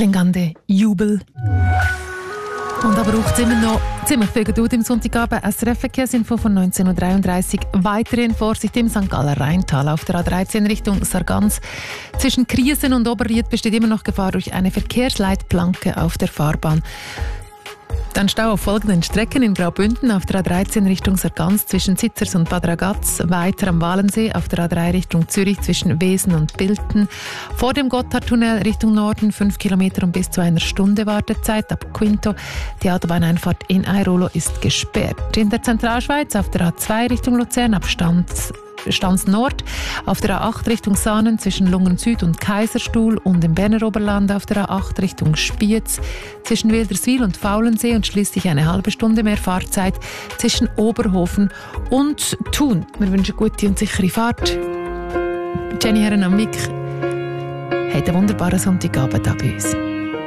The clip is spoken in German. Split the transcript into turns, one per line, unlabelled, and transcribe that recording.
klingende Jubel. Und aber braucht es immer noch ziemlich viel Geduld im Sonntagabend. SRF-Verkehrsinfo von 19.33 Uhr. Weiterhin Vorsicht im St. Galler Rheintal auf der A13 Richtung Sargans. Zwischen Kriesen und Oberried besteht immer noch Gefahr durch eine Verkehrsleitplanke auf der Fahrbahn. Dann Stau auf folgenden Strecken: in Graubünden auf der A13 Richtung Sargans zwischen Zitzers und Bad Ragaz, weiter am Walensee auf der A3 Richtung Zürich zwischen Wesen und Bilten, vor dem Gotthardtunnel Richtung Norden 5 Kilometer und bis zu einer Stunde Wartezeit ab Quinto. Die Autobahneinfahrt in Airolo ist gesperrt. In der Zentralschweiz auf der A2 Richtung Luzern ab Stanz Nord, auf der A8 Richtung Saanen zwischen Lungen Süd und Kaiserstuhl und im Berner Oberland auf der A8 Richtung Spiez zwischen Wilderswil und Faulensee und schließlich eine halbe Stunde mehr Fahrzeit zwischen Oberhofen und Thun. Wir wünschen gute und sichere Fahrt. Jenny Herren am Mic. Habt einen wunderbaren Sonntagabend bei uns.